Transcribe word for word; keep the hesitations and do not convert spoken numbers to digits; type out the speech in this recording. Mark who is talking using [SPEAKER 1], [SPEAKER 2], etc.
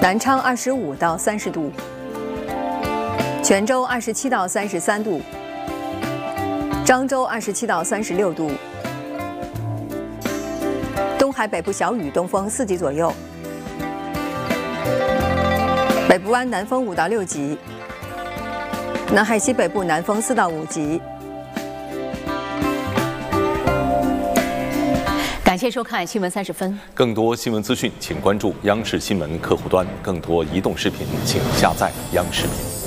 [SPEAKER 1] 南昌二十五到三十度，泉州二十七到三十三度，漳州二十七到三十六度，东海北部小雨，东风四级左右，北部湾南风五到六级，南海西北部南风四到五级。
[SPEAKER 2] 感谢收看《新闻三十分》，
[SPEAKER 3] 更多新闻资讯，请关注央视新闻客户端；更多移动视频，请下载央视。